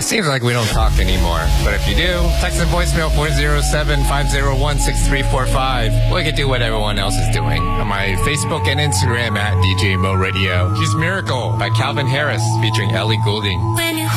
seems like we don't talk anymore. But if you do, text the voicemail 407-501-6345. We can do what everyone else is doing on my Facebook and Instagram at DJ Mo Radio. Here's Miracle by Calvin Harris featuring Ellie Goulding.